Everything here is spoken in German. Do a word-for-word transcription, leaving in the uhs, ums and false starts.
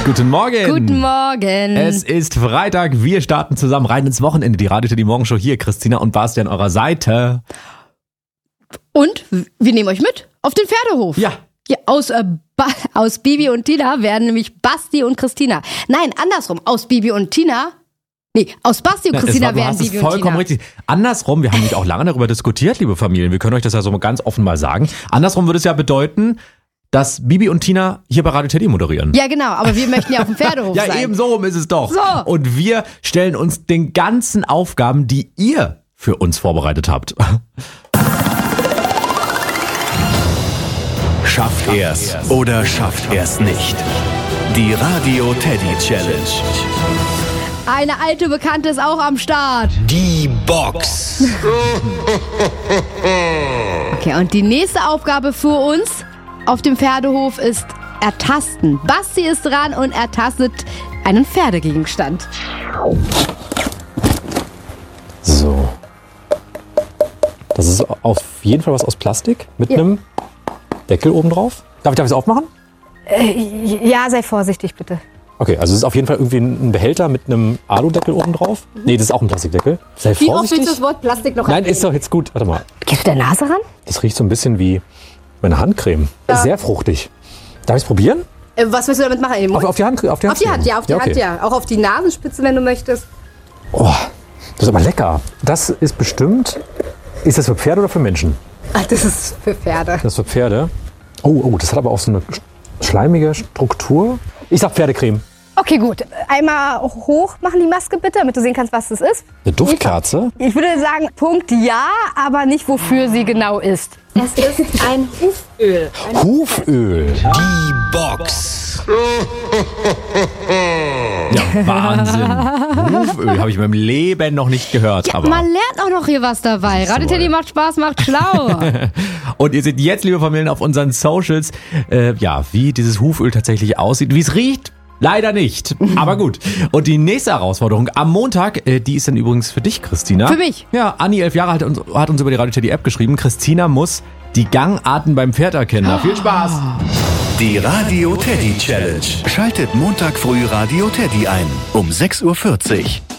Guten Morgen. Guten Morgen. Es ist Freitag, wir starten zusammen rein ins Wochenende. Die Radio Teddy Morgenshow hier, Christina und Basti an eurer Seite. Und wir nehmen euch mit auf den Pferdehof. Ja. Ja, aus, äh, ba- aus Bibi und Tina werden nämlich Basti und Christina. Nein, andersrum. Aus Bibi und Tina. Nee, aus Basti und Ja, Christina war, du werden hast es Bibi und vollkommen Tina. richtig. Andersrum, wir haben nämlich auch lange darüber diskutiert, liebe Familien. Wir können euch das ja so ganz offen mal sagen. Andersrum würde es ja bedeuten, dass Bibi und Tina hier bei Radio Teddy moderieren. Ja, genau, aber wir möchten ja auf dem Pferdehof Ja, sein. eben so rum ist es doch. So. Und wir stellen uns den ganzen Aufgaben, die ihr für uns vorbereitet habt. Schafft er's oder schafft er's nicht? Die Radio Teddy Challenge. Eine alte Bekannte ist auch am Start. Die Box. Okay, und die nächste Aufgabe für uns auf dem Pferdehof ist Ertasten. Basti ist dran und ertastet einen Pferdegegenstand. So. Das ist auf jeden Fall was aus Plastik mit Ja. einem Deckel oben drauf. Darf ich das aufmachen? Ja, sei vorsichtig bitte. Okay, also es ist auf jeden Fall irgendwie ein Behälter mit einem Aludeckel oben drauf. Nee, das ist auch ein Plastikdeckel. Sei Wie oft vorsichtig. willst du das Wort Plastik noch Nein, erwähnen? ist doch jetzt gut. Warte mal. Gehst du der Nase ran? Das riecht so ein bisschen wie meine Handcreme. Sehr fruchtig. Darf ich es probieren? Äh, was willst du damit machen? In den Mund? Auf, auf die Hand? Auf die Hand, Auf die Hand, ja, auf die okay. Hand, ja. Auch auf die Nasenspitze, wenn du möchtest. Oh, das ist aber lecker. Das ist bestimmt... Ist das für Pferde oder für Menschen? Ach, das ist für Pferde. Das ist für Pferde. Oh, oh, das hat aber auch so eine schleimige Struktur. Ich sag Pferdecreme. Okay, gut. Einmal hoch machen die Maske bitte, damit du sehen kannst, was das ist. Eine Duftkerze? Ich würde sagen, Punkt ja, aber nicht, wofür sie genau ist. Es ist ein Huföl. Huföl. Die Box. Ja, Wahnsinn. Huföl habe ich in meinem Leben noch nicht gehört. Ja, aber man lernt auch noch hier was dabei. Radio Teddy macht Spaß, macht schlau. Und ihr seht jetzt, liebe Familien, auf unseren Socials, äh, ja, wie dieses Huföl tatsächlich aussieht, wie es riecht. Leider nicht, aber gut. Und die nächste Herausforderung am Montag, äh, die ist dann übrigens für dich, Christina. Für mich? Ja, Anni, elf Jahre, hat uns, hat uns über die Radio Teddy App geschrieben. Christina muss die Gangarten beim Pferd erkennen. Na, viel Spaß! Die Radio Teddy Challenge. Schaltet Montag früh Radio Teddy ein um sechs Uhr vierzig.